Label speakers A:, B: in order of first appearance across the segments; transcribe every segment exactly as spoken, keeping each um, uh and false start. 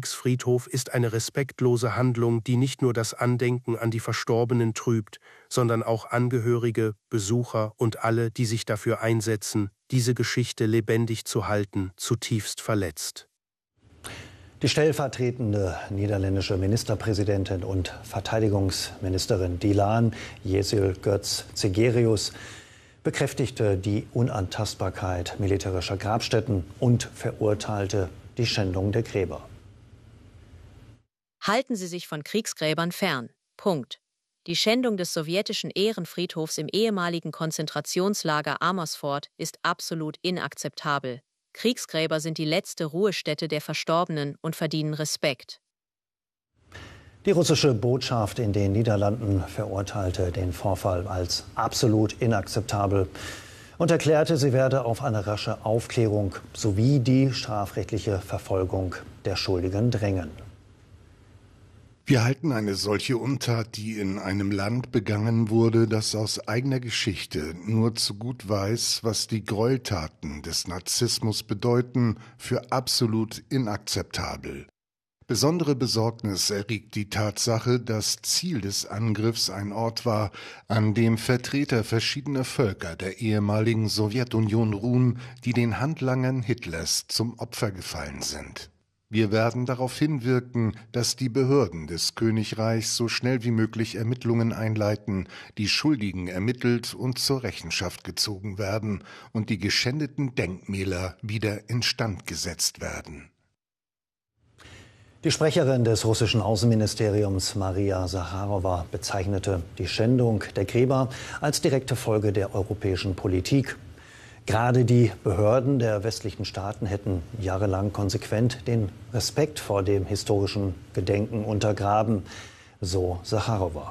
A: Kriegsfriedhof ist eine respektlose Handlung, die nicht nur das Andenken an die Verstorbenen trübt, sondern auch Angehörige, Besucher und alle, die sich dafür einsetzen, diese Geschichte lebendig zu halten, zutiefst verletzt.
B: Die stellvertretende niederländische Ministerpräsidentin und Verteidigungsministerin Dylan Jeziel Götz-Zegerius bekräftigte die Unantastbarkeit militärischer Grabstätten und verurteilte die Schändung der Gräber.
C: Halten Sie sich von Kriegsgräbern fern. Punkt. Die Schändung des sowjetischen Ehrenfriedhofs im ehemaligen Konzentrationslager Amersfoort ist absolut inakzeptabel. Kriegsgräber sind die letzte Ruhestätte der Verstorbenen und verdienen Respekt.
B: Die russische Botschaft in den Niederlanden verurteilte den Vorfall als absolut inakzeptabel und erklärte, sie werde auf eine rasche Aufklärung sowie die strafrechtliche Verfolgung der Schuldigen drängen.
D: Wir halten eine solche Untat, die in einem Land begangen wurde, das aus eigener Geschichte nur zu gut weiß, was die Gräueltaten des Narzissmus bedeuten, für absolut inakzeptabel. Besondere Besorgnis erregt die Tatsache, dass Ziel des Angriffs ein Ort war, an dem Vertreter verschiedener Völker der ehemaligen Sowjetunion ruhen, die den Handlangern Hitlers zum Opfer gefallen sind. Wir werden darauf hinwirken, dass die Behörden des Königreichs so schnell wie möglich Ermittlungen einleiten, die Schuldigen ermittelt und zur Rechenschaft gezogen werden und die geschändeten Denkmäler wieder instand gesetzt werden.
B: Die Sprecherin des russischen Außenministeriums Maria Sacharowa bezeichnete die Schändung der Gräber als direkte Folge der europäischen Politik. Gerade die Behörden der westlichen Staaten hätten jahrelang konsequent den Respekt vor dem historischen Gedenken untergraben, so Sacharowa.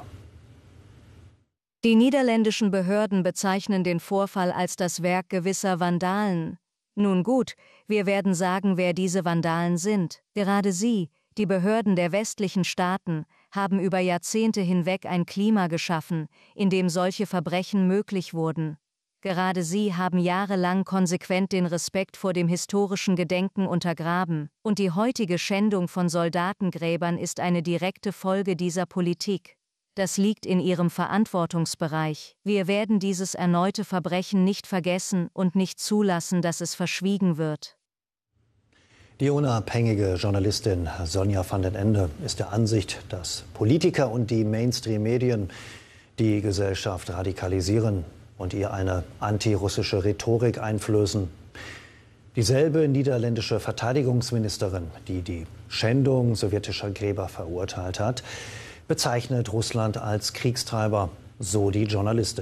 E: Die niederländischen Behörden bezeichnen den Vorfall als das Werk gewisser Vandalen. Nun gut, wir werden sagen, wer diese Vandalen sind. Gerade sie, die Behörden der westlichen Staaten, haben über Jahrzehnte hinweg ein Klima geschaffen, in dem solche Verbrechen möglich wurden. Gerade sie haben jahrelang konsequent den Respekt vor dem historischen Gedenken untergraben, und die heutige Schändung von Soldatengräbern ist eine direkte Folge dieser Politik. Das liegt in ihrem Verantwortungsbereich. Wir werden dieses erneute Verbrechen nicht vergessen und nicht zulassen, dass es verschwiegen wird.
B: Die unabhängige Journalistin Sonja van den Ende ist der Ansicht, dass Politiker und die Mainstream-Medien die Gesellschaft radikalisieren und ihr eine antirussische Rhetorik einflößen. Dieselbe niederländische Verteidigungsministerin, die die Schändung sowjetischer Gräber verurteilt hat, bezeichnet Russland als Kriegstreiber, so die Journalistin.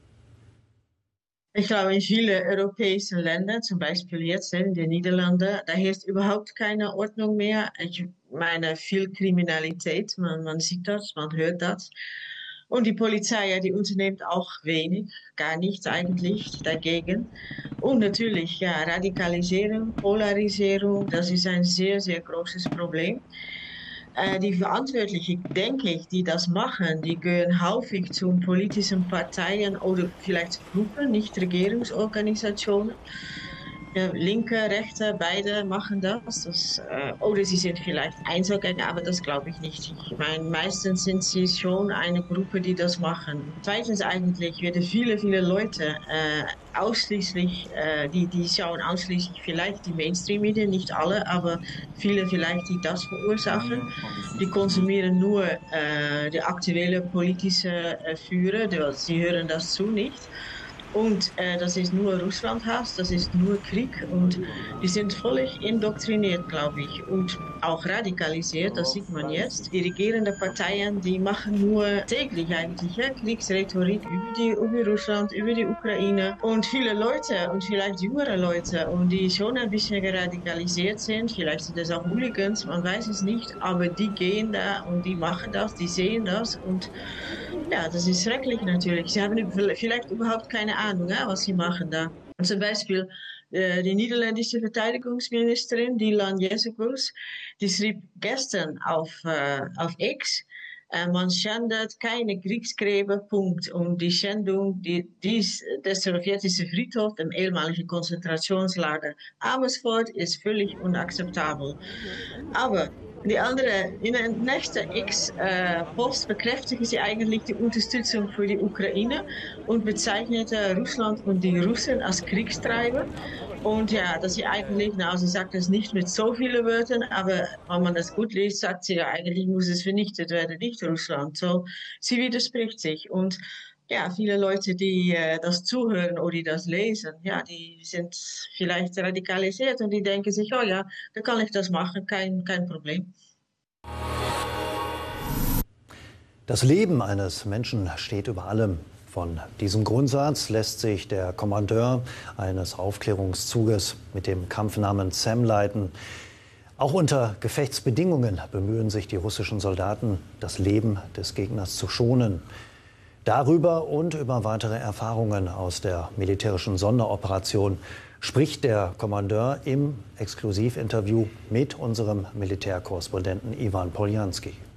F: Ich glaube, in vielen europäischen Ländern, zum Beispiel jetzt in den Niederlanden, da herrscht überhaupt keine Ordnung mehr. Ich meine, viel Kriminalität, man, man sieht das, man hört das. Und die Polizei, ja, die unternimmt auch wenig, gar nichts eigentlich dagegen. Und natürlich, ja, Radikalisierung, Polarisierung, das ist ein sehr, sehr großes Problem. Äh, die Verantwortlichen, denke ich, die das machen, die gehören häufig zu politischen Parteien oder vielleicht Gruppen, nicht Regierungsorganisationen. Ja, Linke, Rechte, beide machen das. das äh, oder sie sind vielleicht Einzelgänger, aber das glaube ich nicht. Ich meine, meistens sind sie schon eine Gruppe, die das machen. Zweitens eigentlich werden viele, viele Leute äh, ausschließlich, äh, die, die schauen ausschließlich vielleicht die Mainstream-Medien, nicht alle, aber viele vielleicht, die das verursachen. Die konsumieren nur äh, die aktuelle politische äh, Führer, sie hören das zu nicht. Und äh, das ist nur Russlandhass, das ist nur Krieg und die sind völlig indoktriniert, glaube ich, und auch radikalisiert, das sieht man jetzt. Die regierenden Parteien, die machen nur täglich eigentlich ja, Kriegsrhetorik über, die, über Russland, über die Ukraine und viele Leute und vielleicht jüngere Leute und die schon ein bisschen radikalisiert sind, vielleicht sind das auch Hooligans, man weiß es nicht, aber die gehen da und die machen das, die sehen das und ja, das ist schrecklich natürlich. Sie haben vielleicht überhaupt keine Ahnung, ja, was sie machen da. Und zum Beispiel äh, die niederländische Verteidigungsministerin Dylan Jeziel, die schrieb gestern auf, äh, auf X, äh, man schändet keine Kriegsgräber, Punkt. Und die Schändung die, dies, des sowjetischen Friedhofs im ehemaligen Konzentrationslager Amersfoort ist völlig unakzeptabel. Aber Die andere, in der nächsten X-Post bekräftigte sie eigentlich die Unterstützung für die Ukraine und bezeichnete Russland und die Russen als Kriegstreiber. Und ja, dass sie eigentlich, nou, sie sagt es nicht mit so vielen Wörtern, aber wenn man das gut liest, sagt sie ja, eigentlich muss es vernichtet werden, nicht Russland. So, sie widerspricht sich. Und ja, viele Leute, die äh, das zuhören oder die das lesen, ja, die sind vielleicht radikalisiert und die denken sich, oh ja, dann kann ich das machen, kein, kein Problem.
B: Das Leben eines Menschen steht über allem. Von diesem Grundsatz lässt sich der Kommandeur eines Aufklärungszuges mit dem Kampfnamen Sam leiten. Auch unter Gefechtsbedingungen bemühen sich die russischen Soldaten, das Leben des Gegners zu schonen. Darüber und über weitere Erfahrungen aus der militärischen Sonderoperation spricht der Kommandeur im Exklusivinterview mit unserem Militärkorrespondenten Iwan Poljanski.